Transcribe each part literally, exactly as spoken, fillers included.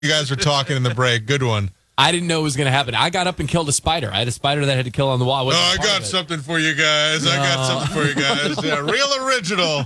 You guys were talking in the break. Good one. I didn't know it was going to happen. I got up and killed a spider. I had a spider that I had to kill on the wall. Oh, I got something for you guys. No. I got something for you guys. Yeah, real original.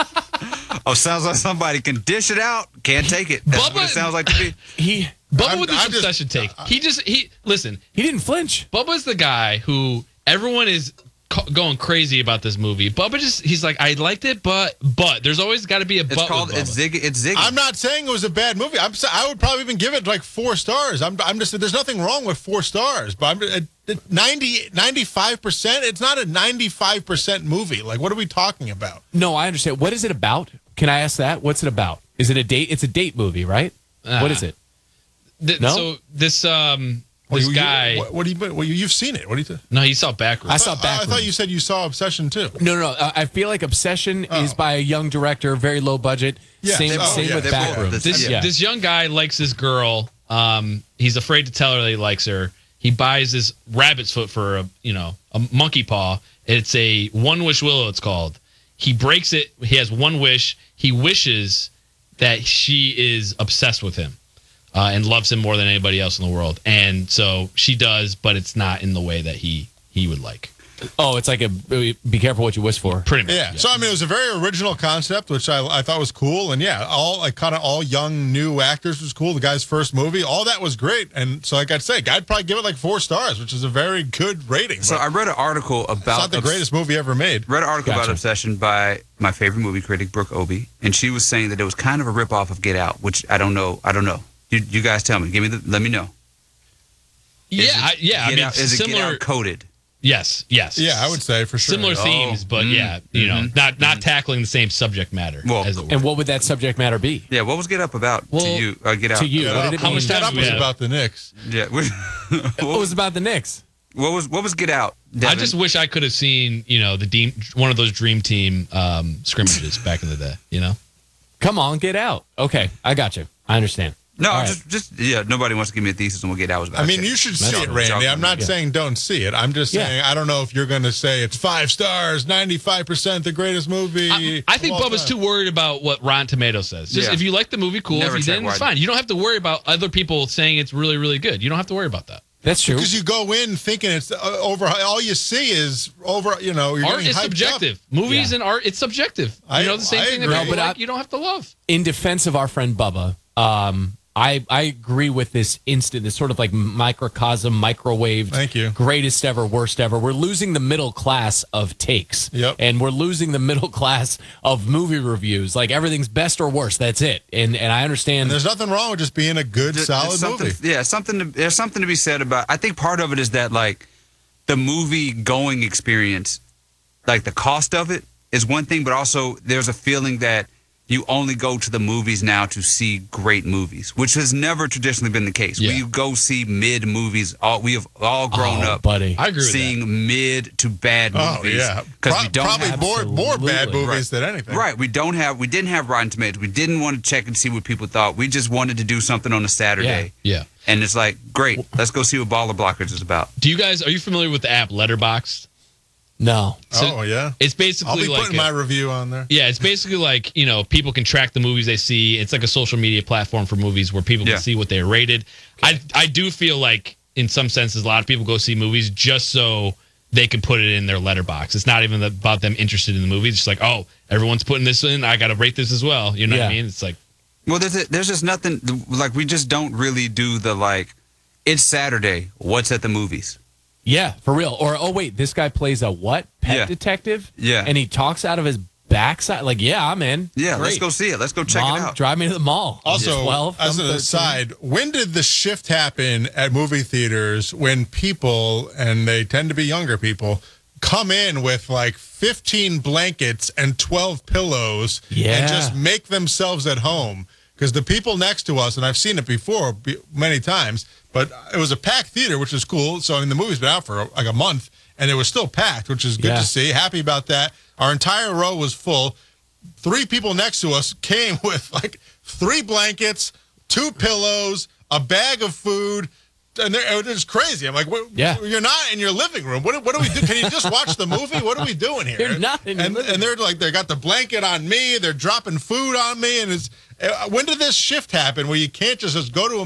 Oh, sounds like somebody can dish it out. Can't take it. That's Bubba, what it sounds like to me. He Bubba I'm, with his I'm obsession just, take. He just he listen. He didn't flinch. Bubba's the guy who everyone is going crazy about this movie. Bubba just he's like, I liked it, but but there's always got to be a It's but. called with it's Bubba. Ziggy. It's Ziggy. I'm not saying it was a bad movie. I'm I would probably even give it like four stars. I'm I'm just there's nothing wrong with four stars, but I'm at ninety, ninety-five percent. It's not a ninety-five percent movie. Like, what are we talking about? No, I understand. What is it about? Can I ask that? What's it about? Is it a date? It's a date movie, right? Uh, what is it? Th- No? So this um Well, this you, guy. You, what, what do you? Well, you, you've seen it. What do you think? No, he saw backwards. I saw I, Backrooms. I thought you said you saw Obsession too. No, no, no. Uh, I feel like Obsession Oh. is by a young director, very low budget. Yeah, same they- oh, same yeah, with they both- Backrooms. This yeah. this young guy likes this girl. Um, he's afraid to tell her that he likes her. He buys this rabbit's foot for a you know a monkey paw. It's a one wish willow. It's called. He breaks it. He has one wish. He wishes that she is obsessed with him uh, and loves him more than anybody else in the world. And so she does, but it's not in the way that he he would like. Oh, it's like a be careful what you wish for. Pretty much. Yeah. So I mean, it was a very original concept, which I, I thought was cool, and yeah, all like kind of all young new actors was cool. The guy's first movie, all that was great, and so like I'd say, I'd probably give it like four stars, which is a very good rating. So but I read an article it's about not the Obs- greatest movie ever made. read an article about Gotcha. Obsession by my favorite movie critic, Brooke Obie, and she was saying that it was kind of a ripoff of Get Out, which I don't know. I don't know. You, you guys tell me. Give me the. Let me know. Yeah, Is it I, yeah. I Get mean, Out, is it Get similar. Out coded? Yes, yes. Yeah, I would say for sure. Similar Oh. themes, but Mm. yeah, you know, Mhm. not not tackling the same subject matter. Well, as it were. And what would that subject matter be? Yeah. What was Get Up about Well, to you? Uh, Get Out. To you, Get what Up, did it How mean? much time Get Up do we was have? about the Knicks. Yeah. what, It was about the Knicks. what was what was Get Out? I Devin? just wish I could have seen, you know, the team, one of those dream team um, scrimmages back in the day. You know, Come on, get out. Okay, I got you. I understand. no, All right. just just yeah. Nobody wants to give me a thesis on what Get Out was about. I mean, Okay. you should That's see it, all. Randy. I'm not Yeah. saying don't see it. I'm just Yeah. saying I don't know if you're going to say it's five stars, ninety-five percent the greatest movie. I, I think of all Bubba's time. too worried about what Rotten Tomatoes says. Just Yeah. if you like the movie, cool. Never if you check didn't, it's Rotten. fine. You don't have to worry about other people saying it's really, really good. You don't have to worry about that. That's true. Because you go in thinking it's uh, over. All you see is over. You know, you're Art getting is hyped subjective. up. Movies Yeah. and art, it's subjective. I- you know, the same I thing agree. that No, people but like, I- you don't have to love. In defense of our friend Bubba, um, I I agree with this instant, this sort of like microcosm, microwave. Thank you. Greatest ever, worst ever. We're losing the middle class of takes. Yep. And we're losing the middle class of movie reviews. Like everything's best or worst. That's it. And and I understand. And there's nothing wrong with just being a good, Just- solid just something, movie. Yeah, something. To, there's something to be said about. I think part of it is that like the movie going experience, like the cost of it is one thing, but also there's a feeling that you only go to the movies now to see great movies, which has never traditionally been the case. Yeah. We go see mid movies. All we have all grown Oh, up, buddy. I agree with seeing mid to bad Oh movies. yeah, because Pro- we don't probably have more more bad Absolutely. movies than anything. Right, we don't have, we didn't have Rotten Tomatoes. We didn't want to check and see what people thought. We just wanted to do something on a Saturday, Yeah. and it's like, great, let's go see what Baller Blockers is about. Do you guys, are you familiar with the app Letterboxd? no. So oh yeah. It's I'll basically be like. putting a- my review on there. Yeah, it's basically like, you know, people can track the movies they see. It's like a social media platform for movies where people Yeah. can see what they're rated. I I do feel like, in some senses, a lot of people go see movies just so they can put it in their letterbox. It's not even about them interested in the movie. It's just like, oh, everyone's putting this in. I got to rate this as well. You know what I Yeah. mean? It's like, Well, there's, there's just nothing, like, we just don't really do the, like, it's Saturday, what's at the movies? Yeah, for real. Or, oh, wait, this guy plays a what? Pet Yeah. detective? Yeah. And he talks out of his backside. Like, yeah, I'm in. Yeah, let's Great. go see it. Let's go check Mom, it out. drive me to the mall. Also, twelve, as I'm an thirteen. aside, when did the shift happen at movie theaters when people, and they tend to be younger people, come in with like fifteen blankets and twelve pillows Yeah. and just make themselves at home? Because the people next to us, and I've seen it before be- many times, but it was a packed theater, which is cool. So, I mean, the movie's been out for like a month, and it was still packed, which is good Yeah. to see. Happy about that. Our entire row was full. Three people next to us came with like three blankets, two pillows, a bag of food, and they're it's crazy. I'm like, what, Yeah. you're not in your living room. What, what do we do? Can you just watch the movie? What are we doing here? You're not in your and, living and they're like, they got the blanket on me. They're dropping food on me, and it's. Uh, when did this shift happen where you can't just, just go to a